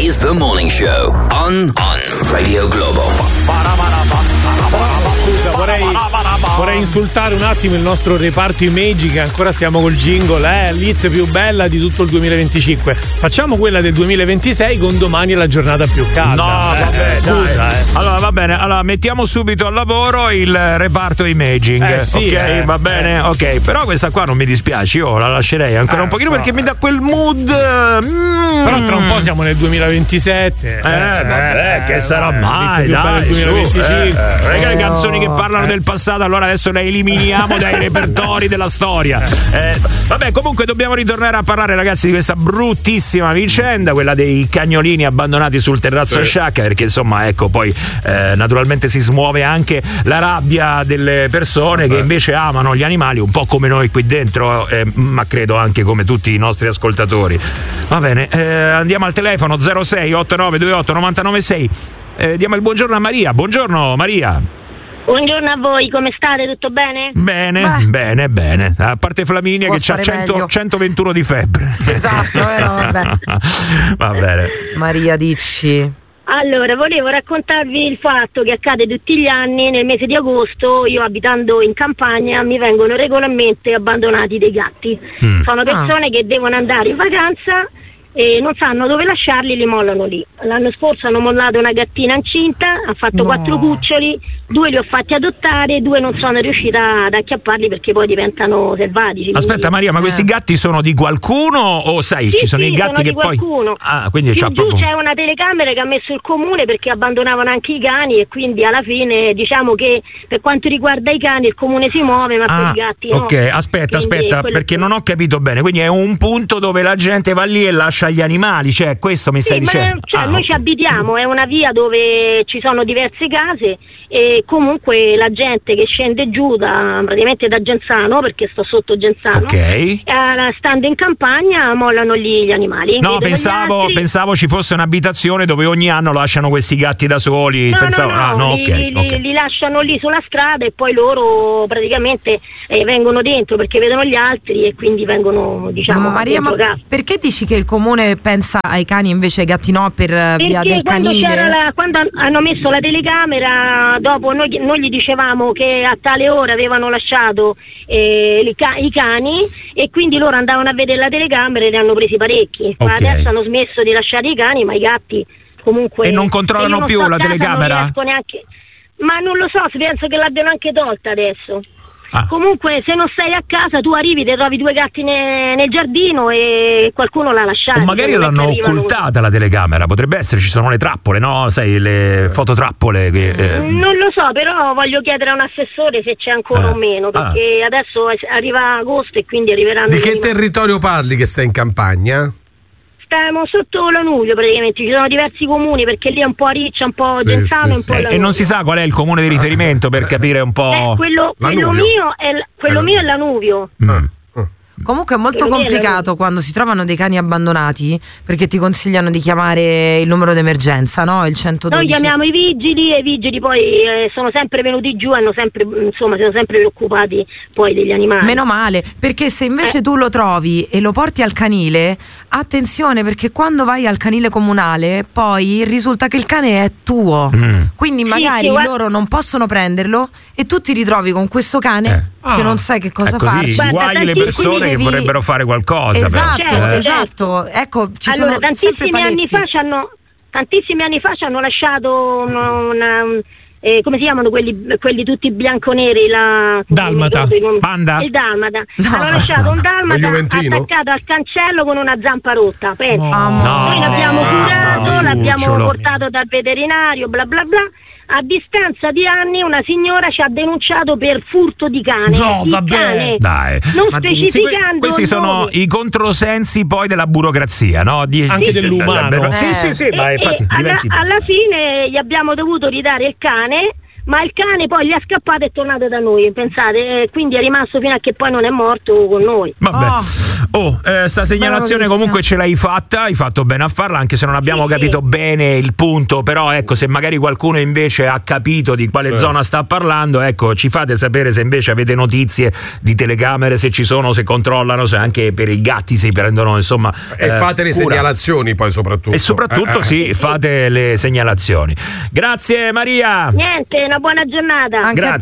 is the morning show on Radio Globo. Scusa, vorrei insultare un attimo il nostro reparto Imaging, che ancora stiamo col jingle, l'hit più bella di tutto il 2025. Facciamo quella del 2026 con domani è la giornata più calda. No, vabbè, scusa. Allora va bene, allora mettiamo subito al lavoro il reparto Imaging. Sì, ok, va bene, ok. Però questa qua non mi dispiace, io la lascerei ancora un pochino perché mi dà quel mood. Però tra un po' siamo nel 2027. Vabbè, che sarà mai, dai, del 2025. Le canzoni che parlano del passato, allora adesso le eliminiamo dai repertori della storia. Vabbè, comunque dobbiamo ritornare a parlare, ragazzi, di questa bruttissima vicenda, quella dei cagnolini abbandonati sul terrazzo a Sciacca, perché insomma, ecco, poi naturalmente si smuove anche la rabbia delle persone che invece amano gli animali, un po' come noi qui dentro, ma credo anche come tutti i nostri ascoltatori. Va bene, andiamo al telefono 06 8928 996. Diamo il buongiorno a Maria. Buongiorno Maria. Buongiorno a voi, come state? Tutto bene? Bene. A parte Flaminia che ha 121 di febbre. Esatto, vabbè. Va bene. Maria, dici. Allora, volevo raccontarvi il fatto che accade tutti gli anni nel mese di agosto. Io, abitando in campagna, mi vengono regolarmente abbandonati dei gatti. Sono persone che devono andare in vacanza e non sanno dove lasciarli, li mollano lì. L'anno scorso hanno mollato una gattina incinta, ha fatto 4 cuccioli, 2 li ho fatti adottare, 2 non sono riuscita ad acchiapparli perché poi diventano selvatici. Aspetta Maria, ma questi gatti sono di qualcuno o sai, ci sono i gatti che poi... quindi più c'ha giù proprio... c'è una telecamera che ha messo il comune perché abbandonavano anche i cani e quindi alla fine diciamo che per quanto riguarda i cani il comune si muove, ma per i gatti no. Ok, aspetta, perché non ho capito bene, quindi è un punto dove la gente va lì e lascia gli animali, cioè questo mi stai dicendo? Noi ci abitiamo, è una via dove ci sono diverse case e comunque la gente che scende giù praticamente da Genzano, perché sto sotto Genzano, stando in campagna mollano lì gli animali. No, pensavo ci fosse un'abitazione dove ogni anno lasciano questi gatti da soli. Li lasciano lì sulla strada e poi loro praticamente vengono dentro perché vedono gli altri e quindi vengono, diciamo, Maria, ma perché dici che il comune pensa ai cani invece ai gatti no per via del canile? Quando hanno messo la telecamera, dopo noi gli dicevamo che a tale ora avevano lasciato i cani e quindi loro andavano a vedere la telecamera e ne hanno presi parecchi. Adesso hanno smesso di lasciare i cani, ma i gatti comunque... E non controllano più la telecamera? Ma non lo so, penso che l'abbiano anche tolta adesso. Comunque se non stai a casa tu arrivi, ti trovi 2 gatti nel giardino e qualcuno l'ha lasciata. O magari l'hanno occultata la telecamera, potrebbe essere, ci sono le trappole, no? Sai, le fototrappole che, Non lo so, però voglio chiedere a un assessore se c'è ancora o meno, perché adesso arriva agosto e quindi arriveranno... Di che territorio parli che sei in campagna? Stiamo sotto Lanuvio praticamente, ci sono diversi comuni perché lì è un po' Riccia, un po' Genzano, un po' Lanuvio. E non si sa qual è il comune di riferimento per capire un po'... Quello mio è Lanuvio. Comunque è molto complicato quando si trovano dei cani abbandonati, perché ti consigliano di chiamare il numero d'emergenza, no? Il 112. Noi chiamiamo i vigili e i vigili poi sono sempre venuti giù, sono sempre preoccupati poi degli animali. Meno male, perché se invece tu lo trovi e lo porti al canile, attenzione, perché quando vai al canile comunale poi risulta che il cane è tuo, quindi magari loro non possono prenderlo e tu ti ritrovi con questo cane che non sai che cosa farci. Guai le persone che vorrebbero fare qualcosa. Esatto. Ecco, ci sono sempre paletti. Tantissimi anni fa ci hanno lasciato come si chiamano quelli tutti bianco-neri? Dalmata. Banda? Il dalmata. Hanno lasciato un dalmata attaccato al cancello con una zampa rotta. Noi l'abbiamo curato, l'abbiamo portato dal veterinario, bla bla bla. A distanza di anni una signora ci ha denunciato per furto di cane. No, vabbè, dai. Non specificando. Questi sono i controsensi poi della burocrazia, no? Anche dell'umano. Sì, ma infatti alla fine gli abbiamo dovuto ridare il cane, ma il cane poi gli è scappato e è tornato da noi, pensate, quindi è rimasto fino a che poi non è morto con noi. Vabbè. Sta segnalazione comunque ce l'hai fatta, hai fatto bene a farla, anche se non abbiamo capito bene il punto, però ecco, se magari qualcuno invece ha capito di quale zona sta parlando, ecco, ci fate sapere se invece avete notizie di telecamere, se ci sono, se controllano, se anche per i gatti si prendono, insomma, e fate le segnalazioni poi soprattutto. E soprattutto sì, fate le segnalazioni. Grazie Maria. Niente, una buona giornata. Anche Grazie.